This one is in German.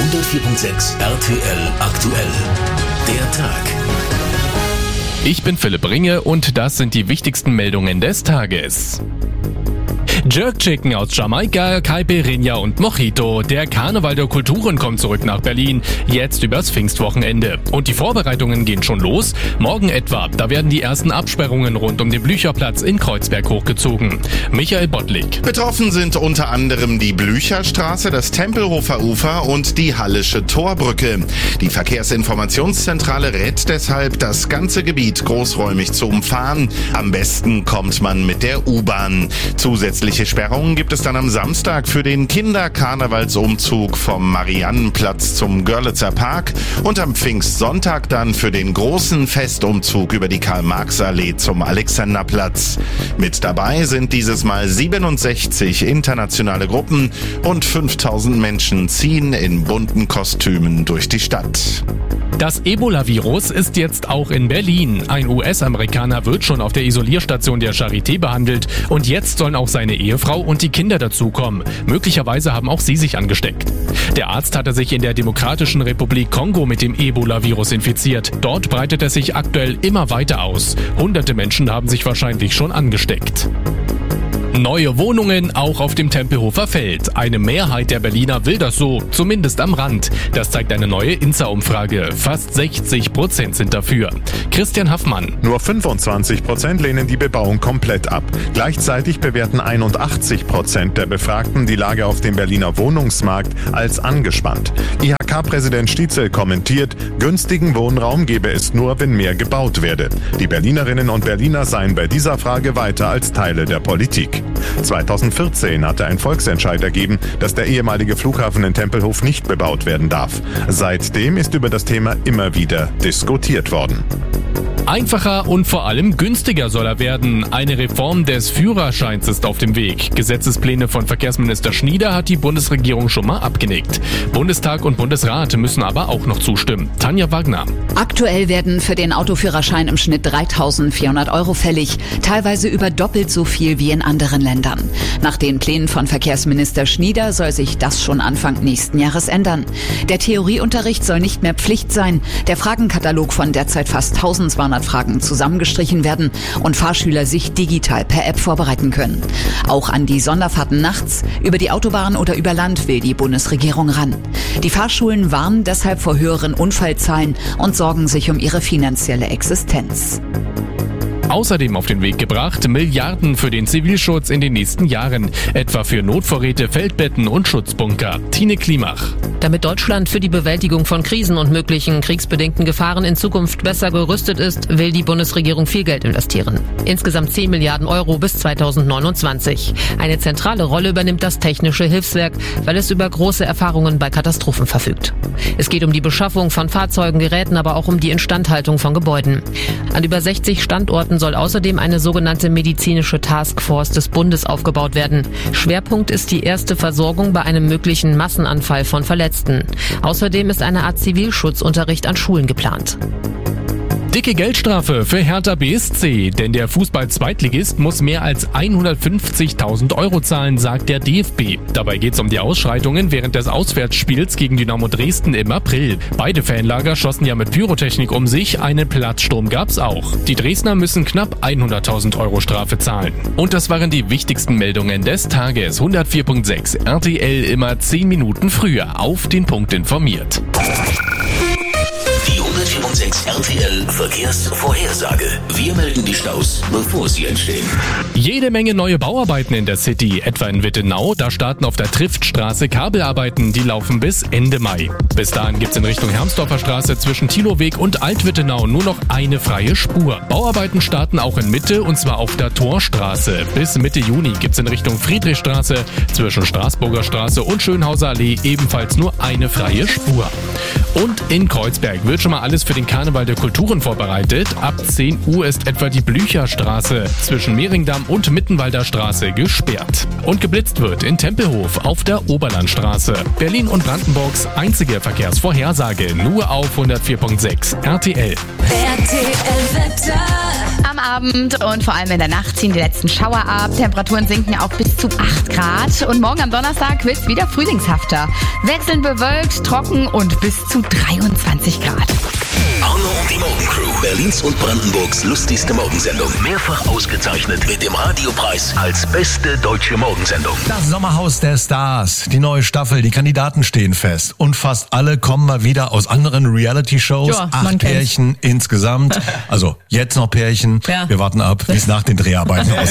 104.6 RTL aktuell. Der Tag. Ich bin Philipp Ringe und das sind die wichtigsten Meldungen des Tages. Jerk Chicken aus Jamaika, Caipirinha und Mojito. Der Karneval der Kulturen kommt zurück nach Berlin, jetzt übers Pfingstwochenende. Und die Vorbereitungen gehen schon los. Morgen etwa, da werden die ersten Absperrungen rund um den Blücherplatz in Kreuzberg hochgezogen. Michael Bottlik. Betroffen sind unter anderem die Blücherstraße, das Tempelhofer Ufer und die Hallische Torbrücke. Die Verkehrsinformationszentrale rät deshalb, das ganze Gebiet großräumig zu umfahren. Am besten kommt man mit der U-Bahn. Zusätzliche Sperrungen gibt es dann am Samstag für den Kinderkarnevalsumzug vom Mariannenplatz zum Görlitzer Park und am Pfingstsonntag dann für den großen Festumzug über die Karl-Marx-Allee zum Alexanderplatz. Mit dabei sind dieses Mal 67 internationale Gruppen und 5000 Menschen ziehen in bunten Kostümen durch die Stadt. Das Ebola-Virus ist jetzt auch in Berlin. Ein US-Amerikaner wird schon auf der Isolierstation der Charité behandelt und jetzt sollen auch seine Ehefrau und die Kinder dazukommen. Möglicherweise haben auch sie sich angesteckt. Der Arzt hatte sich in der Demokratischen Republik Kongo mit dem Ebola-Virus infiziert. Dort breitet es sich aktuell immer weiter aus. Hunderte Menschen haben sich wahrscheinlich schon angesteckt. Neue Wohnungen auch auf dem Tempelhofer Feld. Eine Mehrheit der Berliner will das so, zumindest am Rand. Das zeigt eine neue INSA-Umfrage. Fast 60% sind dafür. Christian Haffmann. Nur 25% lehnen die Bebauung komplett ab. Gleichzeitig bewerten 81% der Befragten die Lage auf dem Berliner Wohnungsmarkt als angespannt. IHK-Präsident Stietzel kommentiert, günstigen Wohnraum gebe es nur, wenn mehr gebaut werde. Die Berlinerinnen und Berliner seien bei dieser Frage weiter als Teile der Politik. 2014 hatte ein Volksentscheid ergeben, dass der ehemalige Flughafen in Tempelhof nicht bebaut werden darf. Seitdem ist über das Thema immer wieder diskutiert worden. Einfacher und vor allem günstiger soll er werden. Eine Reform des Führerscheins ist auf dem Weg. Gesetzespläne von Verkehrsminister Schnieder hat die Bundesregierung schon mal abgenickt. Bundestag und Bundesrat müssen aber auch noch zustimmen. Tanja Wagner. Aktuell werden für den Autoführerschein im Schnitt 3.400 € fällig, teilweise über doppelt so viel wie in anderen Ländern. Nach den Plänen von Verkehrsminister Schnieder soll sich das schon Anfang nächsten Jahres ändern. Der Theorieunterricht soll nicht mehr Pflicht sein. Der Fragenkatalog von derzeit fast 1200 Fragen zusammengestrichen werden und Fahrschüler sich digital per App vorbereiten können. Auch an die Sonderfahrten nachts, über die Autobahn oder über Land will die Bundesregierung ran. Die Fahrschulen warnen deshalb vor höheren Unfallzahlen und sorgen sich um ihre finanzielle Existenz. Außerdem auf den Weg gebracht Milliarden für den Zivilschutz in den nächsten Jahren, etwa für Notvorräte, Feldbetten und Schutzbunker. Tine Klimach. Damit Deutschland für die Bewältigung von Krisen und möglichen kriegsbedingten Gefahren in Zukunft besser gerüstet ist, will die Bundesregierung viel Geld investieren. Insgesamt 10 Milliarden € bis 2029. Eine zentrale Rolle übernimmt das Technische Hilfswerk, weil es über große Erfahrungen bei Katastrophen verfügt. Es geht um die Beschaffung von Fahrzeugen, Geräten, aber auch um die Instandhaltung von Gebäuden. An über 60 Standorten soll außerdem eine sogenannte medizinische Taskforce des Bundes aufgebaut werden. Schwerpunkt ist die erste Versorgung bei einem möglichen Massenanfall von Verletzten. Außerdem ist eine Art Zivilschutzunterricht an Schulen geplant. Dicke Geldstrafe für Hertha BSC, denn der Fußball-Zweitligist muss mehr als 150.000 € zahlen, sagt der DFB. Dabei geht es um die Ausschreitungen während des Auswärtsspiels gegen Dynamo Dresden im April. Beide Fanlager schossen ja mit Pyrotechnik um sich, einen Platzsturm gab's auch. Die Dresdner müssen knapp 100.000 € Strafe zahlen. Und das waren die wichtigsten Meldungen des Tages. 104.6 RTL immer 10 Minuten früher auf den Punkt informiert. Die 104.6 RTL Verkehrsvorhersage. Wir melden die Staus, bevor sie entstehen. Jede Menge neue Bauarbeiten in der City, etwa in Wittenau. Da starten auf der Triftstraße Kabelarbeiten, die laufen bis Ende Mai. Bis dahin gibt's in Richtung Hermsdorfer Straße zwischen Thiloweg und Alt-Wittenau nur noch eine freie Spur. Bauarbeiten starten auch in Mitte und zwar auf der Torstraße. Bis Mitte Juni gibt's in Richtung Friedrichstraße zwischen Straßburger Straße und Schönhauser Allee ebenfalls nur eine freie Spur. Und in Kreuzberg wird schon mal alles für den Karneval der Kulturen vorbereitet. Ab 10 Uhr ist etwa die Blücherstraße zwischen Mehringdamm und Mittenwalder Straße gesperrt. Und geblitzt wird in Tempelhof auf der Oberlandstraße. Berlin und Brandenburgs einzige Verkehrsvorhersage nur auf 104.6 RTL. RTL Wetter. Am Abend Abend und vor allem in der Nacht ziehen die letzten Schauer ab. Temperaturen sinken auch bis zu 8 Grad. Und morgen am Donnerstag wird es wieder frühlingshafter. Wechselnd bewölkt, trocken und bis zu 23 Grad. Arno und die Morgencrew. Berlins und Brandenburgs lustigste Morgensendung. Mehrfach ausgezeichnet mit dem Radiopreis als beste deutsche Morgensendung. Das Sommerhaus der Stars, die neue Staffel, die Kandidaten stehen fest. Und fast alle kommen mal wieder aus anderen Reality-Shows. Ja, 8 Pärchen insgesamt. Also jetzt noch Pärchen. Ja. Wir warten ab, wie es nach den Dreharbeiten aussieht.